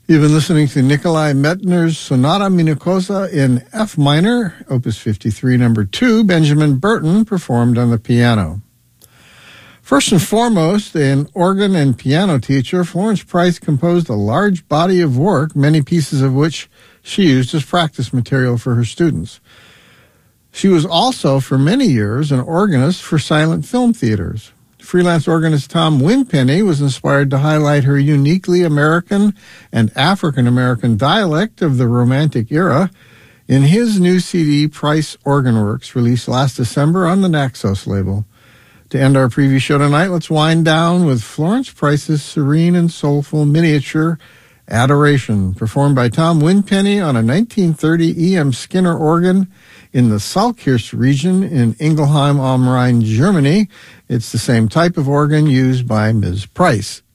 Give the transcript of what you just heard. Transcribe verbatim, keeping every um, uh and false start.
You've been listening to Nikolai Medtner's Sonata Minicosa in F minor, Opus fifty-three, number two. Benjamin Burton performed on the piano. First and foremost, an organ and piano teacher, Florence Price composed a large body of work, many pieces of which she used as practice material for her students. She was also, for many years, an organist for silent film theaters. Freelance organist Tom Winpenny was inspired to highlight her uniquely American and African-American dialect of the Romantic era in his new C D, Price Organ Works, released last December on the Naxos label. To end our preview show tonight, let's wind down with Florence Price's serene and soulful miniature Adoration, performed by Tom Winpenny on a nineteen thirty E M Skinner organ in the Salzkirch region in Ingelheim am Rhein, Germany. It's the same type of organ used by Miz Price.